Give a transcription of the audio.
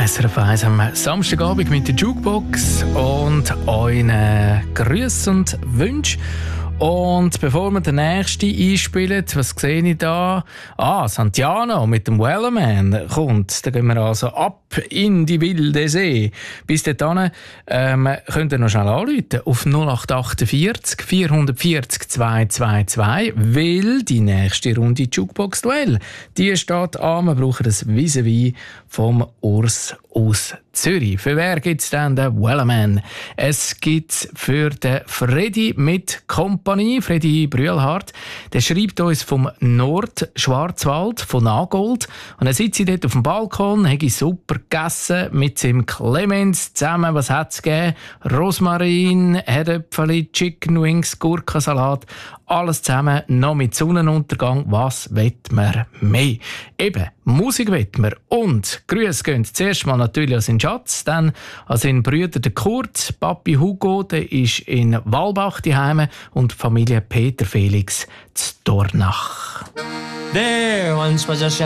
SRF 1 am Samstagabend mit der Jukebox und euren Grüßen und Wünschen. Und bevor wir den nächsten einspielen, was sehe ich da? Santiano mit dem Wellerman kommt. Da gehen wir also ab in die wilde See. Bis dahin könnt ihr noch schnell anrufen auf 0848 440 222, weil die nächste Runde Jukebox-Duell, die steht an. Wir brauchen das Vis-à-vis vom Urs aus Zürich. Für wer gibt es dann den Wellerman? Es gibt für den Freddy mit Kompanie, Freddy Brühlhardt. Der schreibt uns vom Nordschwarzwald, von Nagold. Und er sitzt dort auf dem Balkon, hat super gegessen mit seinem Clemens zusammen. Was hat es gegeben? Rosmarin, Herdöpfeli, Chicken Wings, Gurkensalat. Alles zusammen, noch mit Sonnenuntergang. Was will man mehr? Eben, Musik will man. Und Grüße gehen zuerst mal natürlich an seinen Schatz, dann an seinen Brüder den Kurt, Papi Hugo, der ist in Walbach daheim und die Familie Peter Felix zu Dornach. There once was a